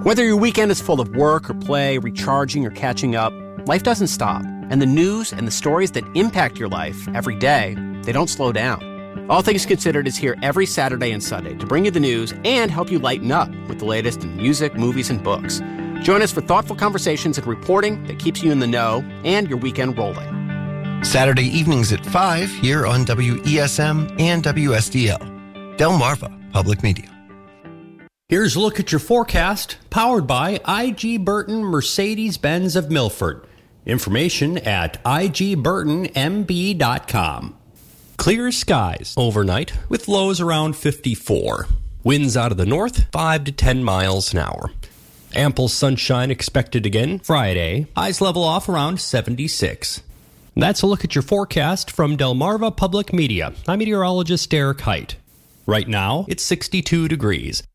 Whether your weekend is full of work or play, recharging or catching up, life doesn't stop. And the news and the stories that impact your life every day, they don't slow down. All Things Considered is here every Saturday and Sunday to bring you the news and help you lighten up with the latest in music, movies, and books. Join us for thoughtful conversations and reporting that keeps you in the know and your weekend rolling. Saturday evenings at 5 here on WESM and WSDL. Delmarva Public Media. Here's a look at your forecast, powered by IG Burton Mercedes-Benz of Milford. Information at igburtonmb.com. Clear skies overnight with lows around 54. Winds out of the north 5 to 10 miles an hour. Ample sunshine expected again Friday. Highs level off around 76. That's a look at your forecast from Delmarva Public Media. I'm meteorologist Derek Height. Right now, it's 62 degrees.